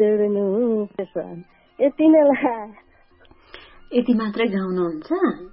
जोड्नु यति नै ला। यति मात्रै गाउनुहुन्छ?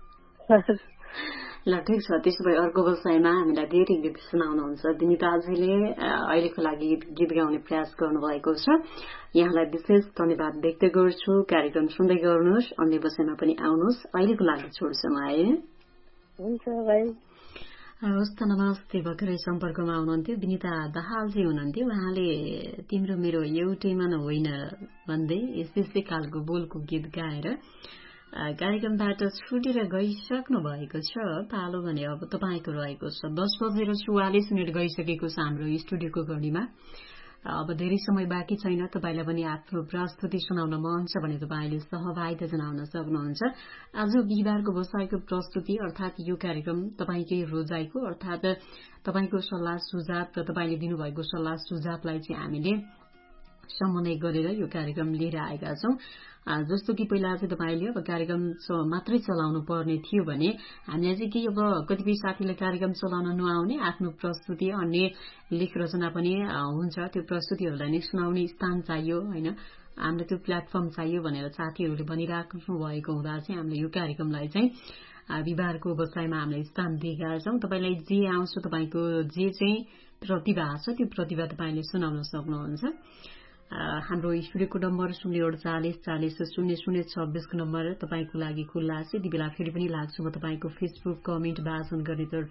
ल ठिक छ, त्यसो भए अर्को बसाइमा हामीलाई धेरै गीत सुनाउनुहुन्छ। विनिताजीले अहिलेको लागि गीत गाउने प्रयास गर्नुभएको छ, यहाँलाई विशेष धन्यवाद व्यक्त गर्छु। कार्यक्रम सुन्दै गर्नुहोस्, अन्य बसाइमा पनि आउनुहोस्। अहिलेको लागि छोड्छु है। हुन्छ भाइ। हवस् त, नमस्ते। भर्खरै सम्पर्कमा हुनुहुन्थ्यो विनिता दाहालजी हुनुहुन्थ्यो। उहाँले तिम्रो मेरो एउटै मन होइन भन्दै यस्तै खालको बोलको गीत गाएर कार्यक्रमबाट छुटेर गइसक्नु भएको छ। पालो भने अब तपाईँको रहेको छ। 10:44 गइसकेको छ हाम्रो स्टुडियोको घडीमा। अब धेरै समय बाँकी छैन। तपाईँलाई पनि आफ्नो प्रस्तुति सुनाउन मन छ भने तपाईँले सहभागिता जनाउन सक्नुहुन्छ। आज बिहिबारको बसाइको प्रस्तुति अर्थात् यो कार्यक्रम तपाईँकै रोजाइको अर्थात् तपाईँको सल्लाह सुझाव र तपाईँले दिनुभएको सल्लाह सुझावलाई चाहिँ हामीले समन्वय गरेर यो कार्यक्रम लिएर आएका छौं। जस्तो कि पहिला चाहिँ तपाईँले अब कार्यक्रम मात्रै चलाउनु पर्ने थियो भने हामीलाई चाहिँ के अब कतिपय साथीले कार्यक्रम चलाउन नआउने आफ्नो प्रस्तुति अन्य लेख रचना पनि हुन्छ, त्यो प्रस्तुतिहरूलाई नै सुनाउने स्थान चाहियो होइन, हामीलाई त्यो प्लेटफर्म चाहियो भनेर साथीहरूले भनिराख्नु भएको हुँदा चाहिँ हामीले यो कार्यक्रमलाई चाहिँ बिहिबारको बसाइमा हामीले स्थान दिएका छौं। तपाईँलाई जे आउँछ, तपाईँको जे चाहिँ प्रतिभा छ त्यो प्रतिभा तपाईँले सुनाउन सक्नुहुन्छ। हाम्रो स्टुडियोको नम्बर 04840400026 को नम्बर तपाईँको लागि खुल्ला छ। यति बेला फेरि पनि लाग्छु म तपाईँको फेसबुक कमेन्ट वाचन गर्नेतर्फ।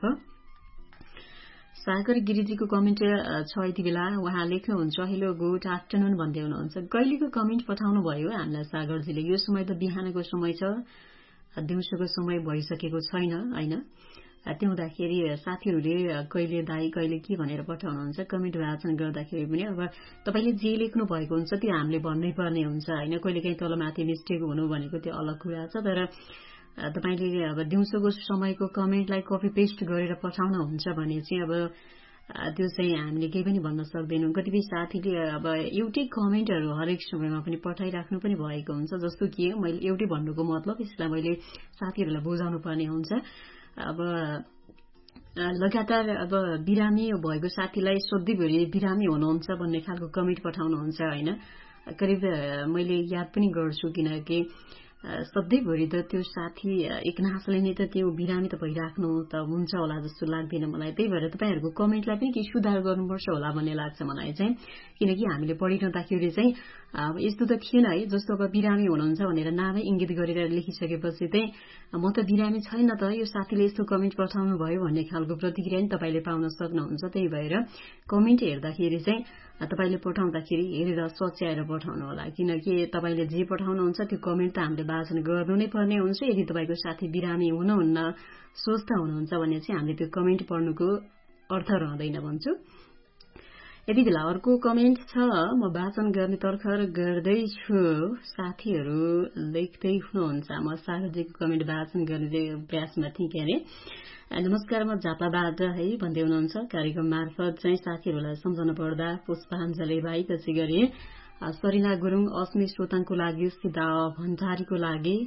सागर गिरिजीको कमेन्ट छ यति बेला। उहाँ लेख्नुहुन्छ, हेलो गुड आफ्टरनुन भन्दै हुनुहुन्छ। कहिलेको कमेन्ट पठाउनु भयो हामीलाई सागरजीले? यो समय त बिहानको समय छ, दिउँसोको समय भइसकेको छैन होइन। त्यो हुँदाखेरि साथीहरूले कहिले दाई कहिले के भनेर पठाउनुहुन्छ। कमेन्ट वाचन गर्दाखेरि पनि अब तपाईँले जे लेख्नु भएको हुन्छ त्यो हामीले भन्नै पर्ने हुन्छ होइन। कहिलेकाहीँ तलमाथि मिस्टेक हुनु भनेको त्यो अलग कुरा छ, तर तपाईँले अब दिउँसोको समयको कमेन्टलाई कपी पेस्ट गरेर पठाउनुहुन्छ भने चाहिँ अब त्यो चाहिँ हामीले केही पनि भन्न सक्दैनौँ। कतिपय साथीले अब एउटै कमेन्टहरू हरेक समयमा पनि पठाइराख्नु पनि भएको हुन्छ। जस्तो कि मैले एउटै भन्नुको मतलब यसलाई मैले साथीहरूलाई बुझाउनु पर्ने हुन्छ। अब लगातार अब बिरामी भएको साथीलाई सधैँभरि बिरामी हुनुहुन्छ भन्ने खालको कमेन्ट पठाउनुहुन्छ होइन। करिब मैले याद पनि गर्छु, किनकि सधैँभरि त त्यो साथी एकनासले नै त त्यो बिरामी त भइराख्नु त हुन्छ होला जस्तो लाग्दैन मलाई। त्यही भएर तपाईँहरूको कमेन्टलाई पनि केही सुधार गर्नुपर्छ होला भन्ने लाग्छ मलाई चाहिँ। किनकि हामीले पढिरहँदाखेरि चाहिँ यस्तो त थिएन है, जस्तो अब बिरामी हुनुहुन्छ भनेर नामै इंगित गरेर लेखिसकेपछि चाहिँ म त बिरामी छैन त, यो साथीले यस्तो कमेन्ट पठाउनु भयो भन्ने खालको प्रतिक्रिया नि तपाईँले पाउन सक्नुहुन्छ। त्यही भएर कमेन्ट हेर्दाखेरि चाहिँ तपाईँले पठाउँदाखेरि हेरेर सच्याएर पठाउनु होला, किनकि तपाईँले जे पठाउनुहुन्छ त्यो कमेन्ट त हामीले वाचन गर्नु नै पर्ने हुन्छ। यदि तपाईँको साथी बिरामी हुनुहुन्न, स्वस्थ हुनुहुन्छ भने चाहिँ हामीले त्यो कमेन्ट पढ्नुको अर्थ रहँदैन भन्छु। यति बेला अर्को कमेन्ट छ, म वाचन गर्ने तर्खर गर्दैछु। साथीहरू लेख्दै हुनुहुन्छ, म सागरजीको कमेन्ट वाचन गर्ने प्रयासमा थिएँ के अरे। नमस्कार, म झापाबाट है भन्दै हुनुहुन्छ। कार्यक्रम मार्फत चाहिँ साथीहरूलाई सम्झाउनु पर्दा पुष्पाञ्जली भाइ, त्यसै गरी सरिना गुरुङ, अस्मी श्रोताङको लागि, सीता भण्डारीको लागि,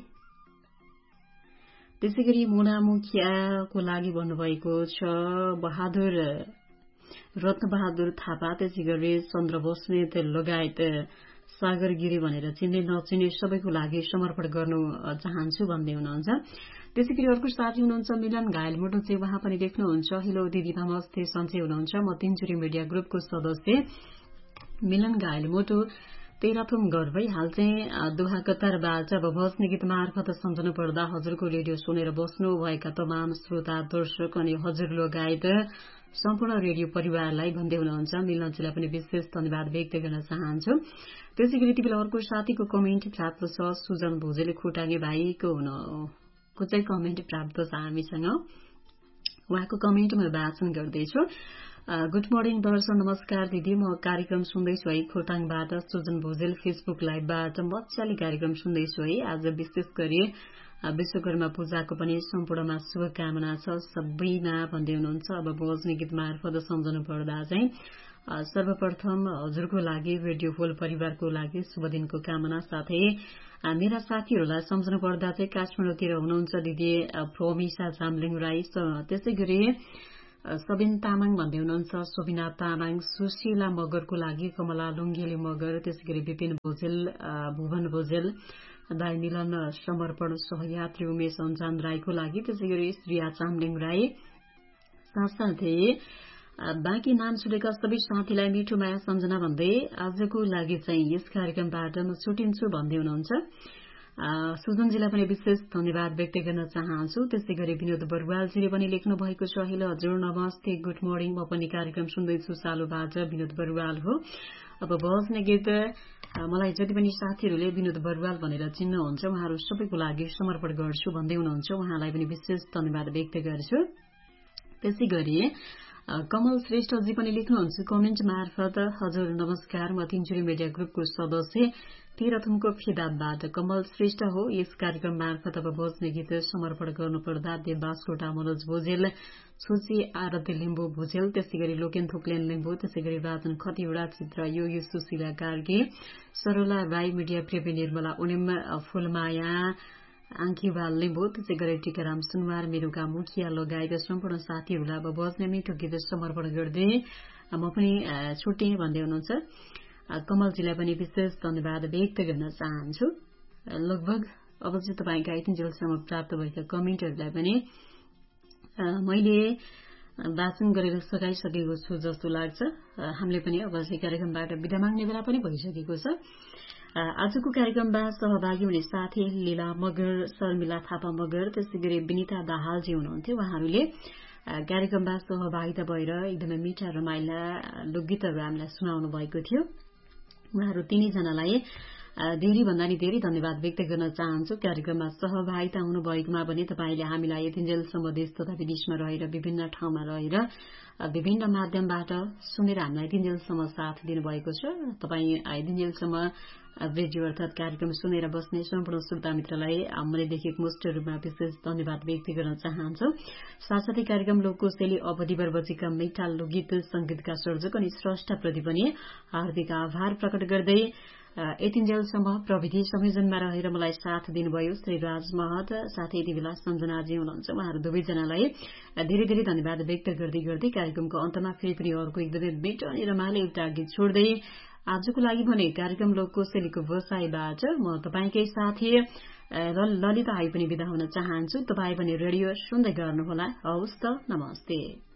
त्यसै गरी मुना मुखियाको लागि भन्नुभएको छ, रत्नबहादुर थापा, त्यसै गरी चन्द्र बस्नेत लगायत सागर गिरी भनेर चिन्ने नचिन्ने सबैको लागि समर्पण गर्नु चाहन्छु भन्दै हुनुहुन्छ। त्यसै गरी अर्को साथी हुनुहुन्छ मिलन घायल मुटु चाहिँ, उहाँ पनि लेख्नुहुन्छ, हेलो दिदी नमस्ते, सन्चै हुनुहुन्छ? म तिनचुरी मिडिया ग्रुपको सदस्य मिलन घायल मुटु तेह्रथुम गर्दै हाल चाहिँ दोहा कतारबाट अब भजनी गीत मार्फत सम्झनु पर्दा हजुरको रेडियो सुनेर बस्नु भएका तमाम श्रोता दर्शक अनि हजुर लगायत सम्पूर्ण रेडियो परिवारलाई भन्दै हुनुहुन्छ। मिलनजीलाई पनि विशेष धन्यवाद व्यक्त गर्न चाहन्छु। त्यसै गरी यति बेला अर्को साथीको कमेन्ट प्राप्त छ, सुजन भोजेले खोटाङ्गे भाइको चाहिँ कमेन्ट प्राप्त छ हामीसँग। उहाँको कमेन्ट म वाचन गर्दैछु। गुड मर्निङ दर्शन, नमस्कार दिदी, म कार्यक्रम सुन्दैछु है खोटाङबाट। सुजन भोजेल फेसबुक लाइभबाट मजाले कार्यक्रम सुन्दैछु है। आज विशेष गरी विश्वकर्मा पूजाको पनि सम्पूर्णमा शुभकामना छ सबैमा भन्दै हुनुहुन्छ। अब भजनी गीत मार्फत सम्झनु पर्दा चाहिँ सर्वप्रथम हजुरको लागि, रेडियो होल परिवारको लागि शुभ दिनको कामना, साथै मेरा साथीहरूलाई सम्झनु पर्दा चाहिँ काठमाडौँतिर हुनुहुन्छ दिदी प्रमिसा जामलिङ राई, त्यसै गरी सबिन तामाङ भन्दै हुनुहुन्छ, सोबिना तामाङ, सुशीला मगरको लागि कमला लुङ्गेली मगर, त्यसै गरी विपिन भोजेल, भुवन भोजेल, दाई मिलन समर्पण, सहयात्री उमेश अन्जान राईको लागि, त्यसै गरी श्रिया चामलिङ राई, साथसाथै बाँकी नाम छुटेका सबै साथीलाई मिठो माया सम्झना भन्दै आजको लागि चाहिँ यस कार्यक्रमबाट म छुटिन्छु भन्दै हुनुहुन्छ। सुजनजीलाई पनि विशेष धन्यवाद व्यक्त गर्न चाहन्छु। त्यसै गरी विनोद बरुवालजीले पनि लेख्नु भएको छ, हेलो हजुर नमस्ते, गुड मर्निङ, म पनि कार्यक्रम सुन्दैछु सालोबाट, विनोद बरुवाल हो। अब बस्ने गीत मलाई जति पनि साथीहरूले विनोद बरुवाल भनेर चिन्नुहुन्छ उहाँहरू सबैको लागि समर्पण गर्छु भन्दै हुनुहुन्छ, उहाँलाई पनि विशेष धन्यवाद व्यक्त गर्छु। त्यसै गरी कमल श्रेष्ठजी पनि लेख्नुहुन्छ कमेन्ट मार्फत, हजुर नमस्कार, म तिनचुरी मिडिया ग्रुपको सदस्य तेह्रथुमको फेदाबाट कमल श्रेष्ठ हो। यस कार्यक्रम मार्फत अब बज्ने गीत समर्पण गर्नुपर्दा देवबासकोटा मनोज भोजेल, छोची आरती लिम्बू भोजेल, त्यसै गरी लोकेन थोक्लेन लिम्बू, त्यसै गरी राजन खतिवड़ा, चित्र यो सुशीला कार्के, सरोला राई, मिडिया प्रेमी निर्मला उनिम, फुलमाया आङ्खीवाल लिम्बू, त्यसै गरी टीकाराम सुनवार, मेरुका मुखिया लगायत सम्पूर्ण साथीहरूलाई अब बज्ने मिठो गीत समर्पण गर्दै म पनि छुट्टिएँ भन्दै हुनुहुन्छ। कमलजीलाई पनि विशेष धन्यवाद व्यक्त गर्न चाहन्छु। लगभग अब चाहिँ तपाईँका यतिन्जेलसम्म प्राप्त भएका कमेन्टहरूलाई पनि मैले वाचन गरेर सघाइसकेको छु जस्तो लाग्छ। हामीले पनि अब चाहिँ कार्यक्रमबाट बिदा माग्ने बेला पनि भइसकेको छ। आजको कार्यक्रममा सहभागी हुने साथी लीला मगर, शर्मिला थापा मगर, त्यसै गरी विनिता दाहालजी हुनुहुन्थ्यो। उहाँहरूले कार्यक्रममा सहभागिता भएर एकदमै मिठा रमाइला लोकगीतहरू हामीलाई सुनाउनु भएको थियो। उहाँहरू तीनैजनालाई धेरै भन्दा नि धेरै धन्यवाद व्यक्त गर्न चाहन्छु। कार्यक्रममा सहभागिता हुनुभएकोमा पनि तपाईँले हामीलाई यतिन्जेलसम्म देश तथा विदेशमा रहेर विभिन्न ठाउँमा रहेर विभिन्न माध्यमबाट सुनेर हामीलाई यतिन्जेलसम्म साथ दिनुभएको छ। तपाईँ यतिन्जेलसम्म रेडियो अर्थात कार्यक्रम सुनेर बस्ने सम्पूर्ण श्रोता मित्रलाई मैले देखेको मुष्ट रूपमा विशेष धन्यवाद व्यक्त गर्न चाहन्छु। साथसाथै कार्यक्रम लोककोशेली अवधि बर्बजीका मिठा लोकगीत संगीतका सर्जक अनि स्रष्टाप्रति पनि हार्दिक आभार प्रकट गर्दै यतिन्जेलसम्म प्रविधि संयोजनमा रहेर मलाई साथ दिनुभयो श्री राज महत, साथै यति बेला सम्झनाजी हुनुहुन्छ। उहाँहरू दुवैजनालाई धेरै धेरै धन्यवाद व्यक्त गर्दै गर्दै कार्यक्रमको अन्तमा फेरि पनि अर्को एकदमै मिठो अनि रमाइलो एउटा गीत छोड्दै आजको लागि भने कार्यक्रम लोककोशेलीको व्यवसायबाट म तपाईँकै साथी ललिता आई पनि बिदा हुन चाहन्छु। तपाईँ पनि रेडियो सुन्दै गर्नुहोला। हवस् त, नमस्ते।